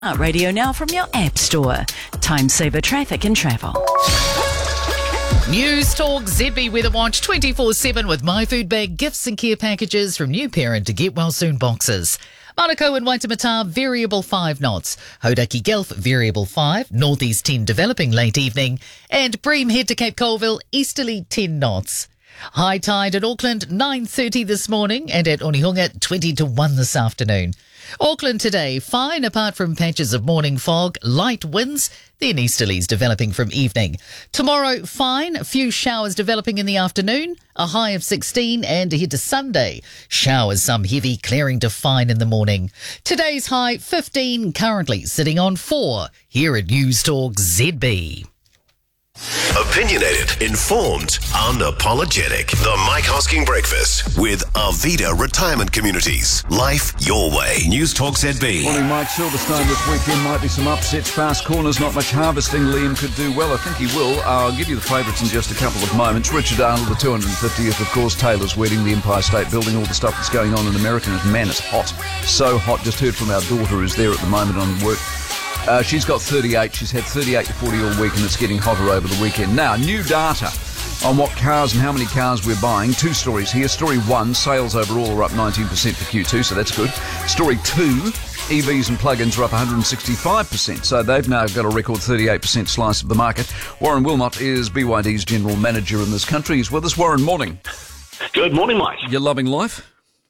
Radio now from your App Store. Time saver traffic and travel. News Talk ZB Weather Watch 24/7 with My Food Bag gifts and care packages from new parent to Get Well Soon boxes. Manukau and Waitemata, variable 5 knots. Hauraki Gulf, variable 5. Northeast 10, developing late evening. And Bream head to Cape Colville, easterly 10 knots. High tide at Auckland, 9:30 this morning, and at Onehunga, 20 to 1 this afternoon. Auckland today, fine apart from patches of morning fog, light winds, then easterlies developing from evening. Tomorrow, fine, a few showers developing in the afternoon, a high of 16, and ahead to Sunday, showers some heavy, clearing to fine in the morning. Today's high, 15, currently sitting on 4, here at News Talk ZB. Opinionated, informed, unapologetic. The Mike Hosking Breakfast with Arvida Retirement Communities. Life your way. News Talk ZB. Morning, Mike. Silverstone this weekend might be some upsets, fast corners, not much harvesting. Liam could do well. I think he will. I'll give you the favourites in just a couple of moments. Richard Arnold, the 250th, of course, Taylor's wedding, the Empire State Building, all the stuff that's going on in America. And man, it's hot. So hot. Just heard from our daughter who's there at the moment on work. She's got 38. She's had 38 to 40 all week, and it's getting hotter over the weekend. Now, new data on what cars and how many cars we're buying. 2 stories here. Story 1, sales overall are up 19% for Q2, so that's good. Story 2, EVs and plug-ins are up 165%, so they've now got a record 38% slice of the market. Warren Wilmot is BYD's general manager in this country. He's with us. Warren, morning. Good morning, Mike. You're loving life?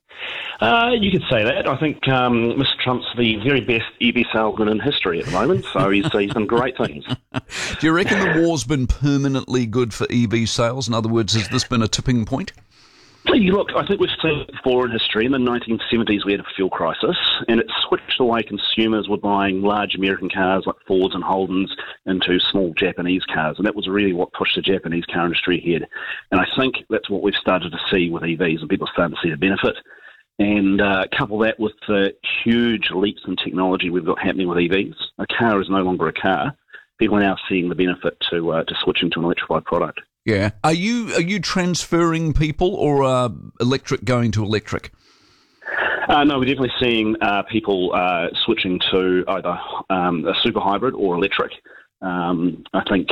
You could say that. I think Mr. Trump's the very best EV salesman in history at the moment, so he's done great things. Do you reckon the war's been permanently good for EV sales? In other words, has this been a tipping point? Look, I think we've seen it before in history. In the 1970s, we had a fuel crisis, and it switched the way consumers were buying large American cars like Fords and Holdens into small Japanese cars, and that was really what pushed the Japanese car industry ahead. And I think that's what we've started to see with EVs, and people are starting to see the benefit. And couple that with the huge leaps in technology we've got happening with EVs. A car is no longer a car. People are now seeing the benefit to switching to an electrified product. Yeah. Are you transferring people, or electric going to electric? No, we're definitely seeing people switching to either a super hybrid or electric. I think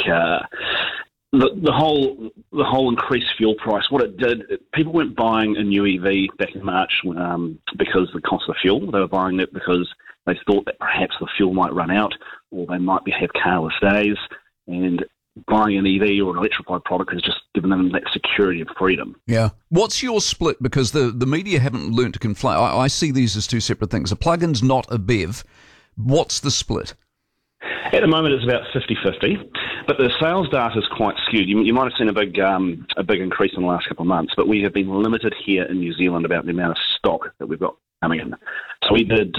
the whole increased fuel price, what it did, people weren't buying a new EV back in March because of the cost of fuel. They were buying it because they thought that perhaps the fuel might run out, or they might have carless days. And buying an EV or an electrified product has just given them that security of freedom. Yeah. What's your split? Because the media haven't learnt to conflate. I see these as 2 separate things. A plug-in's not a BEV. What's the split? At the moment, it's about 50-50, but the sales data is quite skewed. You might have seen a big increase in the last couple of months, but we have been limited here in New Zealand about the amount of stock that we've got coming in. So we did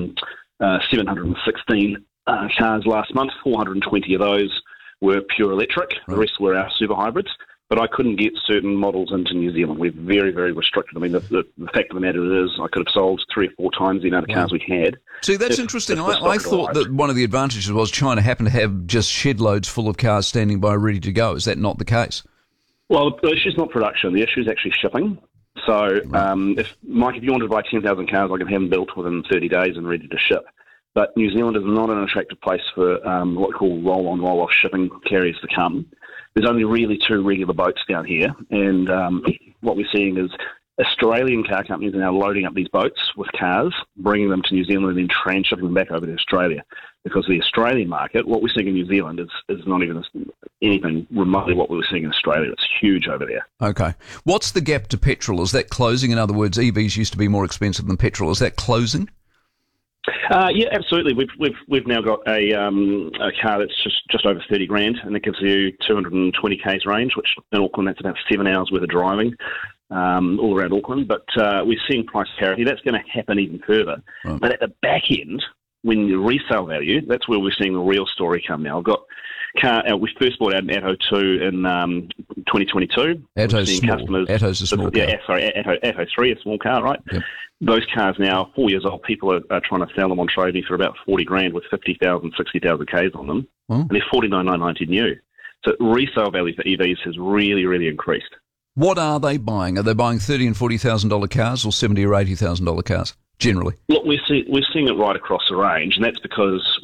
716 cars last month. 420 of those were pure electric. Right. The rest were our super hybrids. But I couldn't get certain models into New Zealand. We're very, very restricted. I mean, the fact of the matter is I could have sold 3 or 4 times the amount of cars we had. See, that's interesting. I thought that one of the advantages was China happened to have just shed loads full of cars standing by ready to go. Is that not the case? Well, the issue is not production. The issue is actually shipping. So, if you wanted to buy 10,000 cars, I can have them built within 30 days and ready to ship. But New Zealand is not an attractive place for what we call roll-on, roll-off shipping carriers to come. There's only really 2 regular boats down here, and what we're seeing is Australian car companies are now loading up these boats with cars, bringing them to New Zealand and then transshipping them back over to Australia. Because the Australian market, what we're seeing in New Zealand is not even anything remotely what we were seeing in Australia. It's huge over there. Okay. What's the gap to petrol? Is that closing? In other words, EVs used to be more expensive than petrol. Is that closing? Yeah, absolutely. We've now got a car that's just over 30 grand, and it gives you 220 k's range, which in Auckland that's about 7 hours worth of driving all around Auckland. But we're seeing price parity. That's going to happen even further. Right. But at the back end, when the resale value, that's where we're seeing the real story come now. I've got we first bought out an Atto 2 in 2022. Atto's small. Atto's a small car. Yeah, sorry, Atto 3, a small car, right? Yep. Those cars now, 4 years old, people are trying to sell them on trading for about 40 grand with 50,000, 60,000 Ks on them. And they're $49,990 new. So resale value for EVs has really, really increased. What are they buying? Are they buying $30,000 and $40,000 cars or $70,000 or $80,000 cars? generally? Look, we're seeing it right across the range, and that's because